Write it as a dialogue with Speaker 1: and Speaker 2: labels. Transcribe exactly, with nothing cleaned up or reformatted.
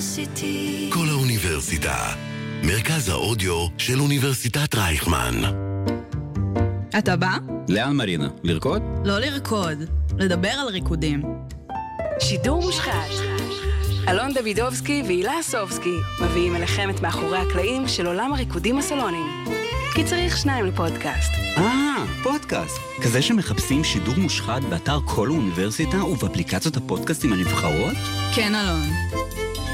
Speaker 1: כל האוניברסיטה, מרכז האודיו של אוניברסיטת רייכמן.
Speaker 2: אתה בא?
Speaker 3: לאן מרינה? לרקוד?
Speaker 2: לא לרקוד, לדבר על ריקודים.
Speaker 4: שידור מושחת. אלון דוידובסקי והילה סובסקי מביאים אליכם את מאחורי הקלעים של עולם הריקודים הסלוניים. כי צריך שניים לפודקאסט.
Speaker 3: אה, פודקאסט. כזה שמחפשים שידור מושחת באתר כל האוניברסיטה ובאפליקציות הפודקאסטים הנבחרות?
Speaker 2: כן, אלון.